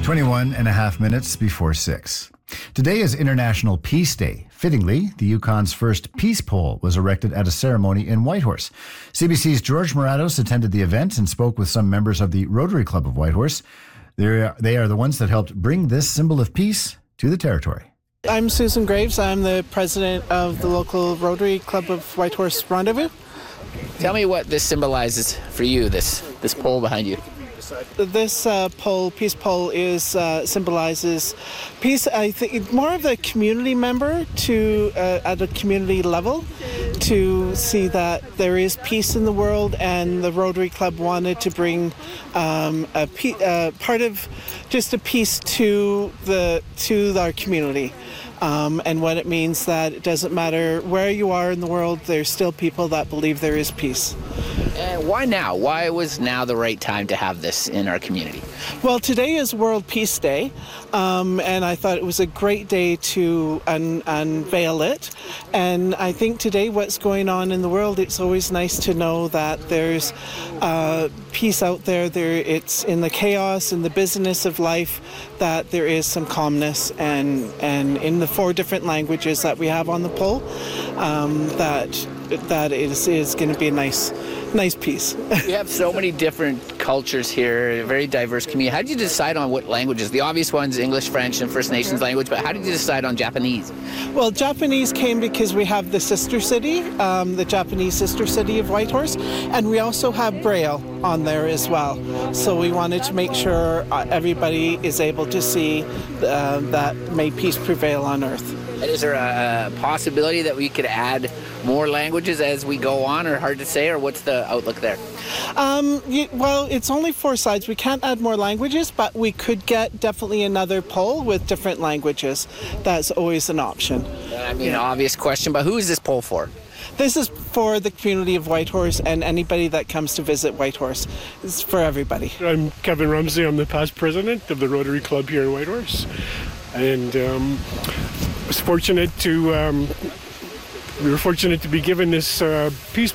21 and a half minutes before 6. Today is International Peace Day. Fittingly, the Yukon's first peace pole was erected at a ceremony in Whitehorse. CBC's George Morados attended the event and spoke with some members of the Rotary Club of Whitehorse. They are the ones that helped bring this symbol of peace to the territory. I'm Susan Graves. I'm the president of the local Rotary Club of Whitehorse Rendezvous. Tell me what this symbolizes for you, this pole behind you. This peace pole, symbolizes peace. I think more of a community member at a community level to see that there is peace in the world, and the Rotary Club wanted to bring part of just a peace to our community. And what it means that it doesn't matter where you are in the world, there's still people that believe there is peace. And why now? Why was now the right time to have this in our community? Well, today is World Peace Day, and I thought it was a great day to unveil it. And I think today what's going on in the world, it's always nice to know that there's peace out there. It's in the chaos and the busyness of life that there is some calmness, and in the 4 different languages that we have on the pole, that is going to be a nice piece. We have so many different cultures here, a very diverse community. How did you decide on what languages? The obvious ones, English, French, and First Nations language, but how did you decide on Japanese? Well, Japanese came because we have the sister city, the Japanese sister city of Whitehorse, and we also have Braille on there as well. So we wanted to make sure everybody is able to see that may peace prevail on earth. And is there a possibility that we could add more languages as we go on, or hard to say, or what's the outlook there? Well, it's only 4 sides. We can't add more languages, but we could get definitely another pole with different languages. That's always an option. I mean, obvious question, but who is this pole for? This is for the community of Whitehorse and anybody that comes to visit Whitehorse. It's for everybody. I'm Kevin Rumsey. I'm the past president of the Rotary Club here in Whitehorse. And we were fortunate to be given this peace